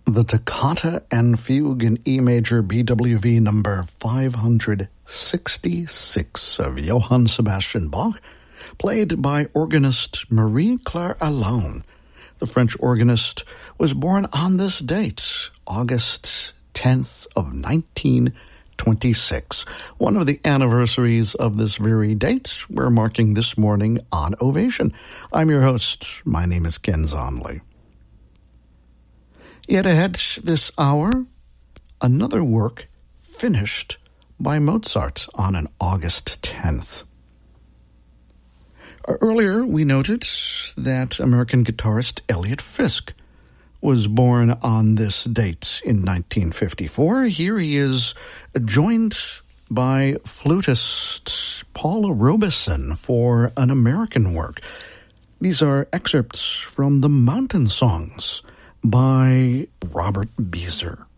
The Toccata and Fugue in E major BWV number 566 of Johann Sebastian Bach, played by organist Marie-Claire Allon. The French organist was born on this date, August 10th of 1926. One of the anniversaries of this very date we're marking this morning on Ovation. I'm your host. My name is Ken Zonley. Yet ahead this hour, another work finished by Mozart on an August 10th. Earlier, we noted that American guitarist Elliot Fisk was born on this date in 1954. Here he is joined by flutist Paula Robeson for an American work. These are excerpts from the Mountain Songs by Robert Beezer.